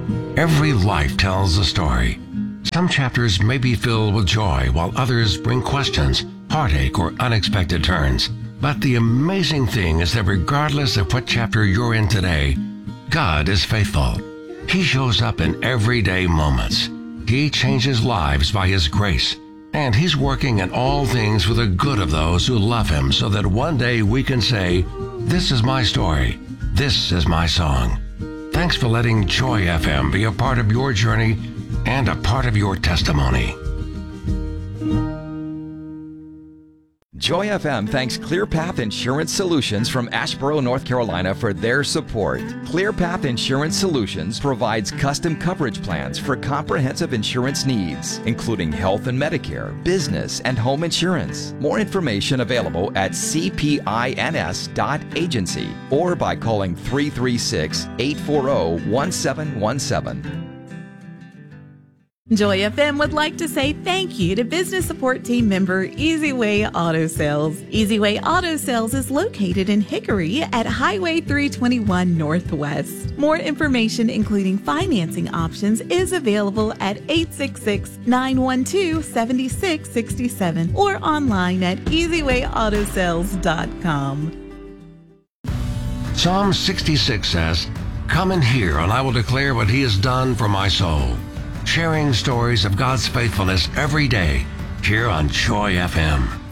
Every life tells a story. Some chapters may be filled with joy, while others bring questions, heartache, or unexpected turns. But the amazing thing is that regardless of what chapter you're in today, God is faithful. He shows up in everyday moments. He changes lives by His grace. And He's working in all things for the good of those who love Him, so that one day we can say, "This is my story. This is my song." Thanks for letting Joy FM be a part of your journey and a part of your testimony. Joy FM thanks ClearPath Insurance Solutions from Asheboro, North Carolina for their support. ClearPath Insurance Solutions provides custom coverage plans for comprehensive insurance needs, including health and Medicare, business, and home insurance. More information available at cpins.agency or by calling 336-840-1717. Joy FM would like to say thank you to business support team member Easyway Auto Sales. Easyway Auto Sales is located in Hickory at Highway 321 Northwest. More information, including financing options, is available at 866-912-7667 or online at easywayautosales.com. Psalm 66 says, "Come and hear, and I will declare what He has done for my soul." Sharing stories of God's faithfulness every day here on Joy FM.